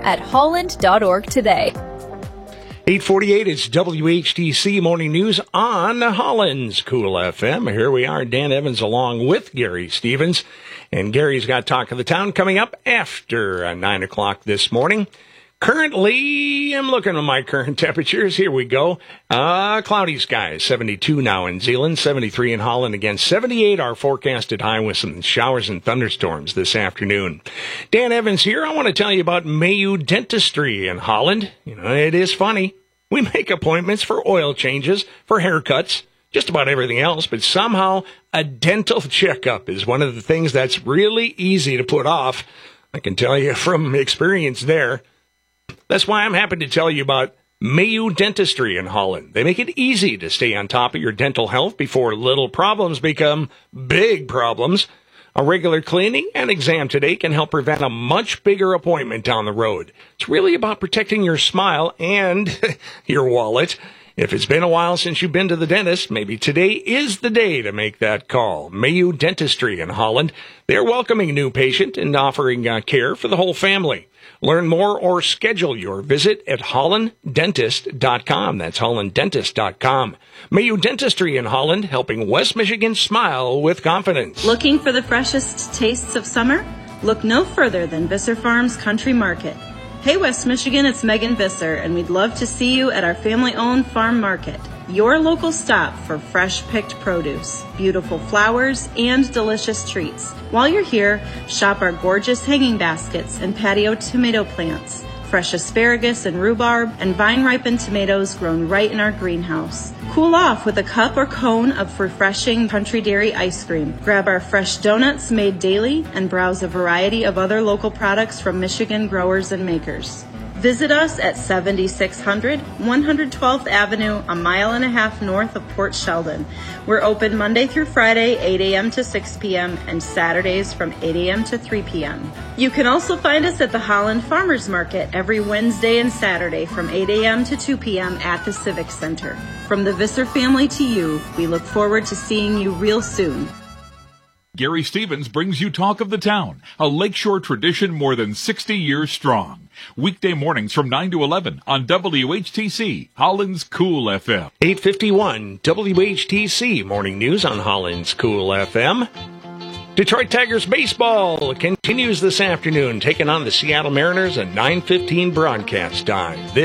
at holland.org today. 8:48, it's WHTC Morning News on Holland's Cool FM. Here we are, Dan Evans along with Gary Stevens. And Gary's got Talk of the Town coming up after 9 o'clock this morning. Currently, I'm looking at my current temperatures. Here we go. Cloudy skies, 72 now in Zeeland, 73 in Holland. Again, 78 our forecasted high with some showers and thunderstorms this afternoon. Dan Evans here. I want to tell you about Mayu Dentistry in Holland. You know, it is funny. We make appointments for oil changes, for haircuts, just about everything else, but somehow a dental checkup is one of the things that's really easy to put off. I can tell you from experience there. That's why I'm happy to tell you about Mayu Dentistry in Holland. They make it easy to stay on top of your dental health before little problems become big problems. A regular cleaning and exam today can help prevent a much bigger appointment down the road. It's really about protecting your smile and your wallet. If it's been a while since you've been to the dentist, maybe today is the day to make that call. Mayu Dentistry in Holland. They're welcoming a new patient and offering care for the whole family. Learn more or schedule your visit at hollanddentist.com. That's hollanddentist.com. Mayu Dentistry in Holland, helping West Michigan smile with confidence. Looking for the freshest tastes of summer? Look no further than Visser Farms Country Market. Hey West Michigan, it's Megan Visser, and we'd love to see you at our family-owned farm market. Your local stop for fresh-picked produce, beautiful flowers, and delicious treats. While you're here, shop our gorgeous hanging baskets and patio tomato plants, fresh asparagus and rhubarb, and vine-ripened tomatoes grown right in our greenhouse. Cool off with a cup or cone of refreshing Country Dairy ice cream. Grab our fresh donuts made daily and browse a variety of other local products from Michigan growers and makers. Visit us at 7600 112th Avenue, a mile and a half north of Port Sheldon. We're open Monday through Friday, 8 a.m. to 6 p.m., and Saturdays from 8 a.m. to 3 p.m. You can also find us at the Holland Farmers Market every Wednesday and Saturday from 8 a.m. to 2 p.m. at the Civic Center. From the Visser family to you, we look forward to seeing you real soon. Gary Stevens brings you Talk of the Town, a lakeshore tradition more than 60 years strong. Weekday mornings from 9 to 11 on WHTC, Holland's Cool FM. 8:51, WHTC Morning News on Holland's Cool FM. Detroit Tigers baseball continues this afternoon, taking on the Seattle Mariners, a 9:15 broadcast time.